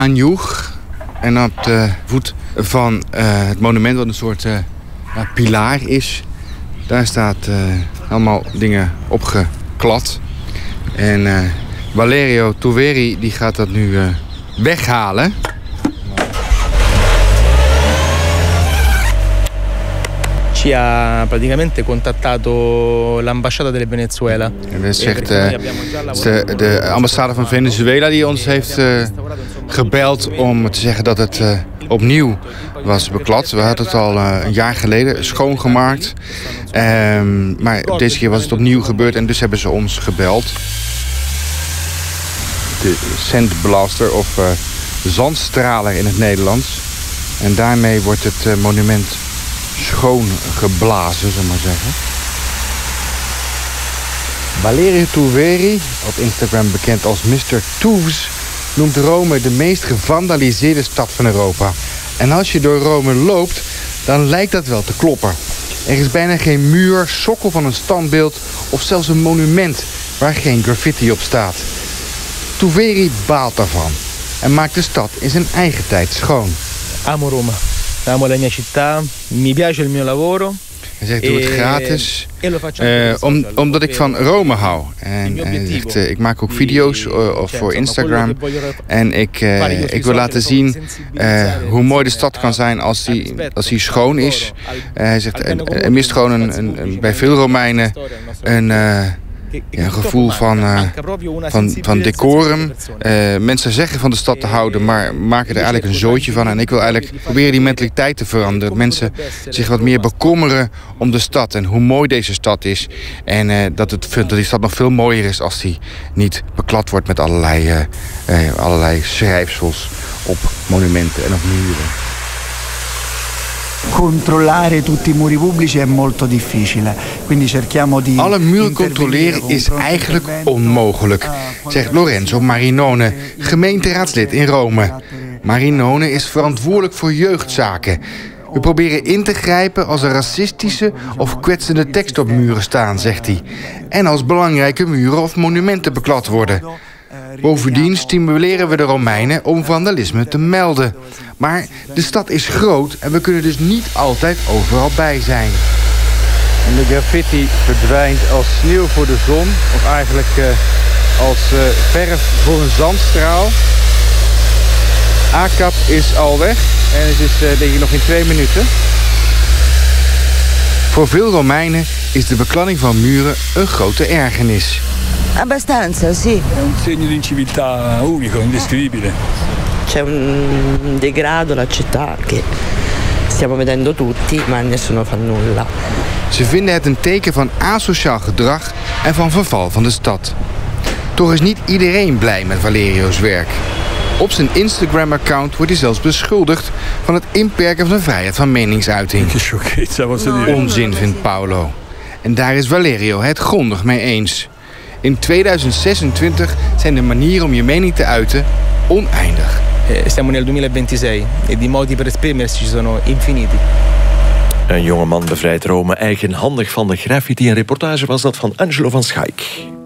Anjoeg. En op de voet van het monument, wat een soort pilaar is, daar staat allemaal dingen opgeklad. En Valerio Tuveri die gaat dat nu weghalen. Ci ha praticamente contattato l'ambasciata del Venezuela. En dat zegt de ambassade van Venezuela die ons heeft gebeld om te zeggen dat het opnieuw was beklad. We hadden het al een jaar geleden schoongemaakt. Maar deze keer was het opnieuw gebeurd en dus hebben ze ons gebeld. De sandblaster of zandstraler in het Nederlands. En daarmee wordt het monument schoongeblazen, zullen we maar zeggen. Valerio Tuveri, op Instagram bekend als Mr. Toeves, noemt Rome de meest gevandaliseerde stad van Europa. En als je door Rome loopt, dan lijkt dat wel te kloppen. Er is bijna geen muur, sokkel van een standbeeld of zelfs een monument waar geen graffiti op staat. Tuveri baalt daarvan en maakt de stad in zijn eigen tijd schoon. Amo Roma. Amo la mia città. Mi piace il mio lavoro. Hij zegt, doe het gratis, omdat ik van Rome hou. En hij zegt, ik maak ook video's voor Instagram. En ik wil laten zien hoe mooi de stad kan zijn als die schoon is. Hij zegt, er mist gewoon bij veel Romeinen een gevoel van decorum. Mensen zeggen van de stad te houden, maar maken er eigenlijk een zootje van. En ik wil eigenlijk proberen die mentaliteit te veranderen. Dat mensen zich wat meer bekommeren om de stad en hoe mooi deze stad is. En dat die stad nog veel mooier is als die niet beklad wordt met allerlei schrijfsels op monumenten en op muren. Controllare tutti i muri pubblici è molto difficile. Quindi cerchiamo di alle muren controleren is eigenlijk onmogelijk, zegt Lorenzo Marinone, gemeenteraadslid in Rome. Marinone is verantwoordelijk voor jeugdzaken. We proberen in te grijpen als er racistische of kwetsende teksten op muren staan, zegt hij. En als belangrijke muren of monumenten beklad worden. Bovendien stimuleren we de Romeinen om vandalisme te melden. Maar de stad is groot en we kunnen dus niet altijd overal bij zijn. En de graffiti verdwijnt als sneeuw voor de zon. Of eigenlijk als verf voor een zandstraal. ACAP is al weg. En het is denk ik nog in 2 minuten. Voor veel Romeinen is de bekladding van muren een grote ergernis. Abbastanza, sì. È un segno di inciviltà unico, indescrivibile. C'è un degrado alla città che stiamo vedendo tutti, ma nessuno fa nulla. Ze vinden het een teken van asociaal gedrag en van verval van de stad. Toch is niet iedereen blij met Valerio's werk. Op zijn Instagram-account wordt hij zelfs beschuldigd van het inperken van de vrijheid van meningsuiting. Onzin, vindt Paolo. En daar is Valerio het grondig mee eens. In 2026 zijn de manieren om je mening te uiten oneindig. Siamo nel 2026 e di modi per esprimersi ci sono infiniti. Een jongeman bevrijdt Rome eigenhandig van de graffiti. Een reportage was dat van Angelo van Schaik.